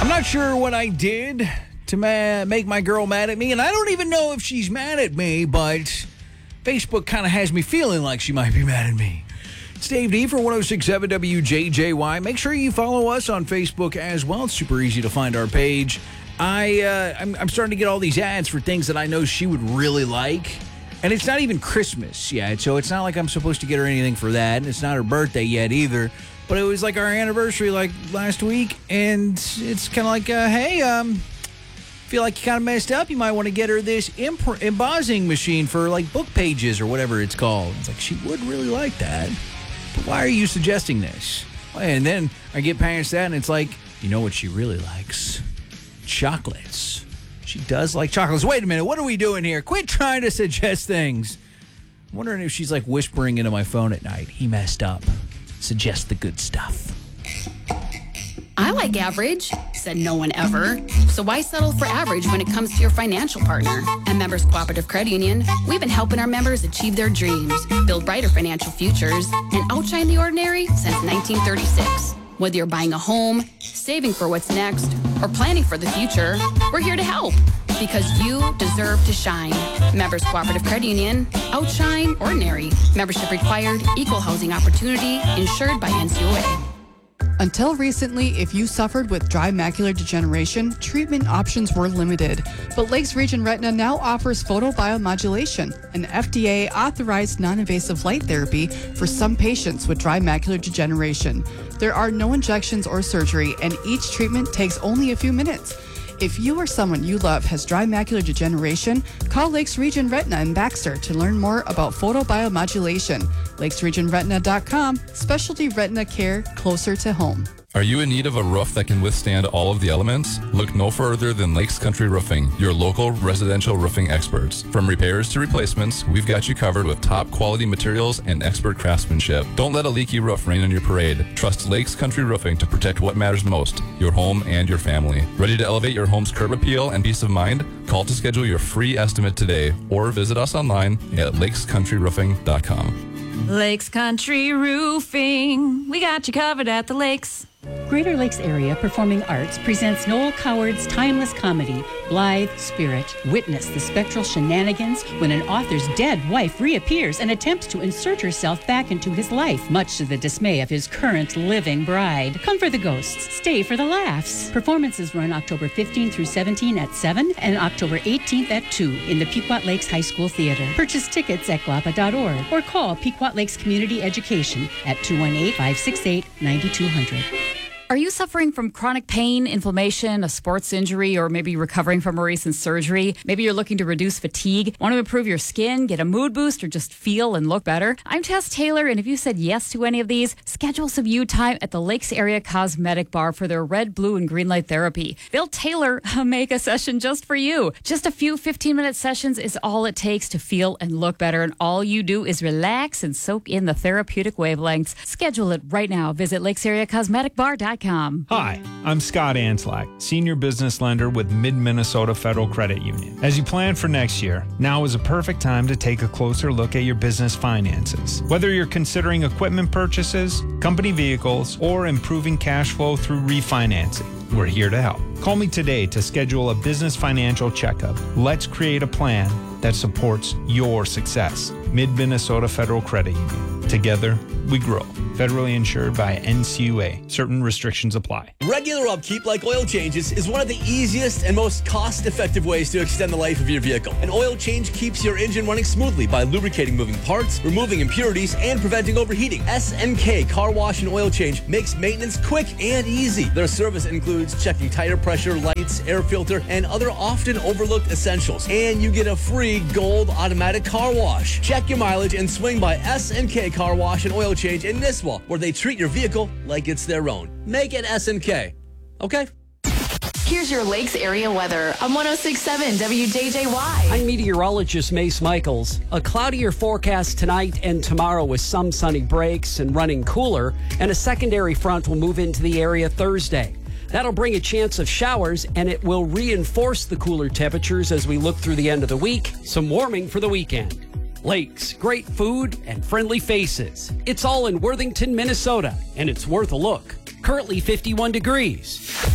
I'm not sure what I did to make my girl mad at me, and I don't even know if she's mad at me, but Facebook kind of has me feeling like she might be mad at me. It's Dave D for 106.7 WJJY. Make sure you follow us on Facebook as well. It's super easy to find our page. I'm starting to get all these ads for things that I know she would really like. And it's not even Christmas yet, so it's not like I'm supposed to get her anything for that. And it's not her birthday yet either. But it was like our anniversary like last week. And it's kind of like, hey, feel like you kind of messed up. You might want to get her this embossing machine for like book pages or whatever it's called. It's like, she would really like that. But why are you suggesting this? And then I get past that and it's like, you know what she really likes? Chocolates. She does like chocolates. Wait a minute. What are we doing here? Quit trying to suggest things. I'm wondering if she's like whispering into my phone at night. He messed up. Suggest the good stuff. I like average, said no one ever. So why settle for average when it comes to your financial partner? At Members Cooperative Credit Union, we've been helping our members achieve their dreams, build brighter financial futures, and outshine the ordinary since 1936. Whether you're buying a home, saving for what's next, or planning for the future, we're here to help because you deserve to shine. Members Cooperative Credit Union, outshine ordinary. Membership required, equal housing opportunity, insured by NCUA. Until recently, if you suffered with dry macular degeneration, treatment options were limited. But Lakes Region Retina now offers photobiomodulation, an FDA-authorized non-invasive light therapy for some patients with dry macular degeneration. There are no injections or surgery, and each treatment takes only a few minutes. If you or someone you love has dry macular degeneration, call Lakes Region Retina in Baxter to learn more about photobiomodulation. LakesRegionRetina.com, specialty retina care closer to home. Are you in need of a roof that can withstand all of the elements? Look no further than Lakes Country Roofing, your local residential roofing experts. From repairs to replacements, we've got you covered with top quality materials and expert craftsmanship. Don't let a leaky roof rain on your parade. Trust Lakes Country Roofing to protect what matters most, your home and your family. Ready to elevate your home's curb appeal and peace of mind? Call to schedule your free estimate today or visit us online at lakescountryroofing.com. Lakes Country Roofing. We got you covered at the lakes. Greater Lakes Area Performing Arts presents Noel Coward's timeless comedy, Blithe Spirit. Witness the spectral shenanigans when an author's dead wife reappears and attempts to insert herself back into his life, much to the dismay of his current living bride. Come for the ghosts, stay for the laughs. Performances run October 15 through 17 at 7 and October 18th at 2 in the Pequot Lakes High School Theater. Purchase tickets at glapa.org or call Pequot Lakes Community Education at 218-568-9200. Are you suffering from chronic pain, inflammation, a sports injury, or maybe recovering from a recent surgery? Maybe you're looking to reduce fatigue, want to improve your skin, get a mood boost, or just feel and look better? I'm Tess Taylor, and if you said yes to any of these, schedule some you time at the Lakes Area Cosmetic Bar for their red, blue, and green light therapy. They'll tailor make a session just for you. Just a few 15-minute sessions is all it takes to feel and look better, and all you do is relax and soak in the therapeutic wavelengths. Schedule it right now. Visit lakesareacosmeticbar.com. Hi, I'm Scott Anslack, Senior Business Lender with Mid-Minnesota Federal Credit Union. As you plan for next year, now is a perfect time to take a closer look at your business finances. Whether you're considering equipment purchases, company vehicles, or improving cash flow through refinancing, we're here to help. Call me today to schedule a business financial checkup. Let's create a plan that supports your success. Mid-Minnesota Federal Credit Union. Together, we grow. Federally insured by NCUA. Certain restrictions apply. Regular upkeep like oil changes is one of the easiest and most cost-effective ways to extend the life of your vehicle. An oil change keeps your engine running smoothly by lubricating moving parts, removing impurities, and preventing overheating. SNK Car Wash and Oil Change makes maintenance quick and easy. Their service includes checking tire pressure, lights, air filter, and other often overlooked essentials. And you get a free gold automatic car wash. Check your mileage and swing by SNK Car Wash and Oil Change in Nisswa, where they treat your vehicle like it's their own. Make it SNK. Okay? Here's your Lakes Area weather on 106.7 WJJY. I'm meteorologist Mace Michaels. A cloudier forecast tonight and tomorrow with some sunny breaks and running cooler, and a secondary front will move into the area Thursday. That'll bring a chance of showers, and it will reinforce the cooler temperatures as we look through the end of the week. Some warming for the weekend. Lakes, great food, and friendly faces. It's all in Worthington, Minnesota, and it's worth a look. Currently 51 degrees.